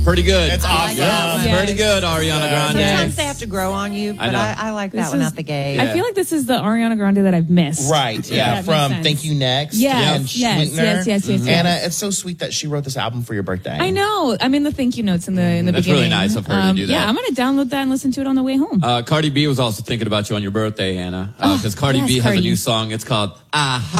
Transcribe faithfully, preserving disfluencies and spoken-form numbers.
Pretty good. It's awesome. Yeah. Yes. Pretty good, Ariana Grande. Sometimes they have to grow on you, but I, I, I like that This one is- out the gate. I feel like this is the Ariana Grande that I've missed. Right, yeah, That makes from sense. Thank You Next Yes, and yes, Sweetener. yes, yes, yes, yes. Anna, it's so sweet that she wrote this album for your birthday. I know. I'm in the thank you notes in the in the That's beginning. really nice of her to Um, do that. Yeah, I'm going to download that and listen to it on the way home. Uh, Cardi B was also thinking about you on your birthday, Anna, because Oh, Cardi yes, B has Cardi. a new song. It's called Aha.